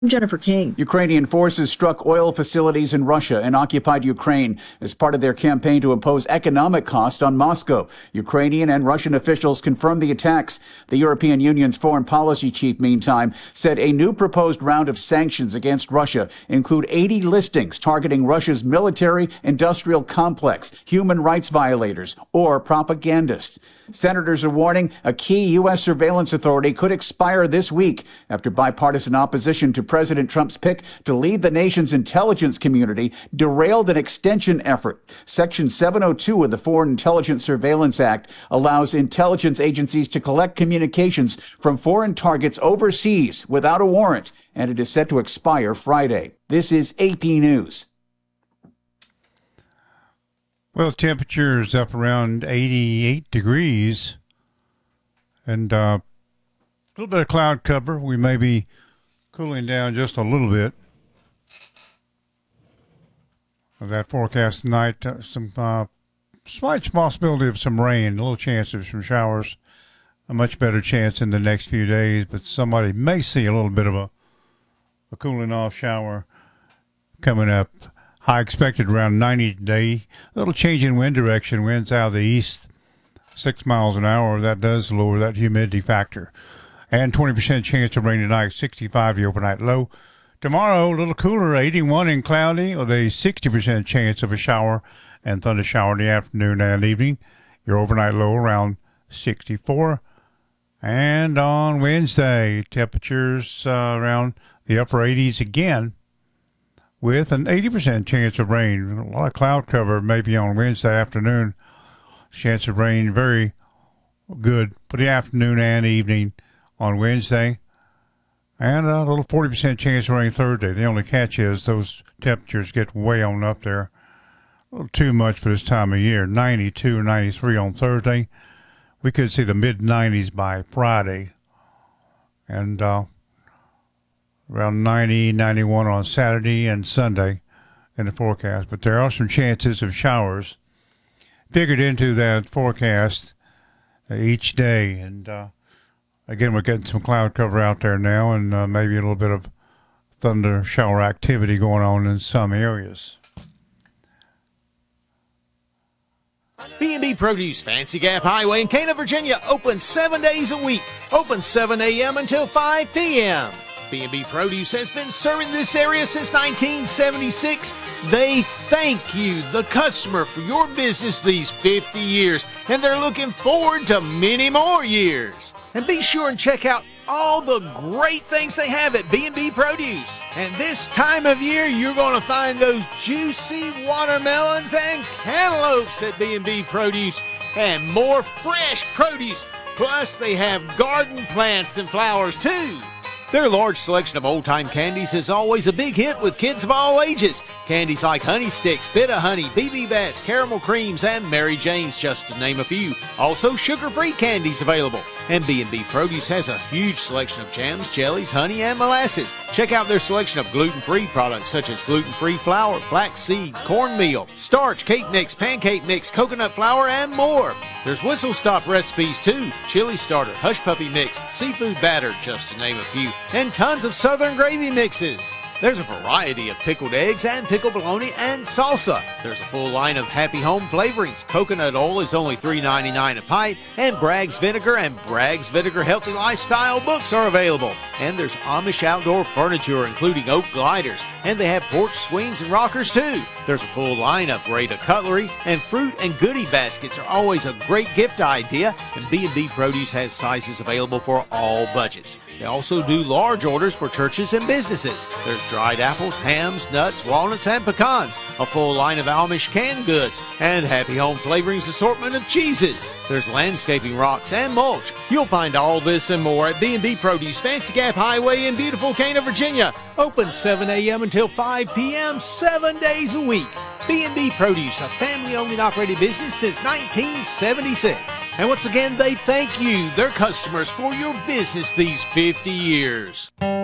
Jennifer King. Ukrainian forces struck oil facilities in Russia and occupied Ukraine as part of their campaign to impose economic cost on Moscow. Ukrainian and Russian officials confirmed the attacks. The European Union's foreign policy chief, meantime, said a new proposed round of sanctions against Russia include 80 listings targeting Russia's military-industrial complex, human rights violators, or propagandists. Senators are warning a key U.S. surveillance authority could expire this week after bipartisan opposition to President Trump's pick to lead the nation's intelligence community derailed an extension effort. Section 702 of the Foreign Intelligence Surveillance Act allows intelligence agencies to collect communications from foreign targets overseas without a warrant, and it is set to expire Friday. This is AP News. Well, temperature's up around 88 degrees and a little bit of cloud cover. We may be cooling down just a little bit. That forecast tonight, some slight possibility of some rain, a little chance of some showers, a much better chance in the next few days, but somebody may see a little bit of a cooling off shower coming up. High expected around 90 today. A little change in wind direction. Winds out of the east, 6 miles an hour. That does lower that humidity factor. And 20% chance of rain tonight, 65 the overnight low. Tomorrow, a little cooler, 81 and cloudy, with a 60% chance of a shower and thunder shower in the afternoon and evening. Your overnight low around 64. And on Wednesday, temperatures around the upper 80s again, with an 80% chance of rain. A lot of cloud cover maybe on Wednesday afternoon. Chance of rain very good for the afternoon and evening on Wednesday. And a little 40% chance of rain Thursday. The only catch is those temperatures get way on up there. A little too much for this time of year. 92, 93 on Thursday. We could see the mid-90s by Friday. And around 90, 91 on Saturday and Sunday in the forecast. But there are some chances of showers figured into that forecast each day. And again, we're getting some cloud cover out there now and maybe a little bit of thunder shower activity going on in some areas. B&B Produce, Fancy Gap Highway in Cana, Virginia, open 7 days a week. Open 7 a.m. until 5 p.m. B&B Produce has been serving this area since 1976. They thank you, the customer, for your business these 50 years, and they're looking forward to many more years. And be sure and check out all the great things they have at B&B Produce. And this time of year, you're going to find those juicy watermelons and cantaloupes at B&B Produce, and more fresh produce. Plus, they have garden plants and flowers, too. Their large selection of old-time candies is always a big hit with kids of all ages. Candies like Honey Sticks, Bit-O-Honey, BB Bats, Caramel Creams, and Mary Jane's, just to name a few. Also, sugar-free candies available. And B&B Produce has a huge selection of jams, jellies, honey, and molasses. Check out their selection of gluten-free products such as gluten-free flour, flaxseed, cornmeal, starch, cake mix, pancake mix, coconut flour, and more. There's whistle stop recipes too, chili starter, hush puppy mix, seafood batter, just to name a few, and tons of southern gravy mixes. There's a variety of pickled eggs and pickled bologna and salsa. There's a full line of Happy Home flavorings. Coconut oil is only $3.99 a pint, and Bragg's Vinegar and Bragg's Vinegar Healthy Lifestyle books are available. And there's Amish outdoor furniture, including oak gliders, and they have porch swings and rockers too. There's a full line of Rada cutlery, and fruit and goodie baskets are always a great gift idea, and B&B Produce has sizes available for all budgets. They also do large orders for churches and businesses. There's dried apples, hams, nuts, walnuts, and pecans, a full line of Amish canned goods, and Happy Home Flavorings assortment of cheeses. There's landscaping rocks and mulch. You'll find all this and more at B&B Produce, Fancy Gap Highway in beautiful Cana, Virginia. Open 7 a.m. until 5 p.m. 7 days a week. B&B Produce, a family-owned and operated business since 1976. And once again, they thank you, their customers, for your business these 50 years.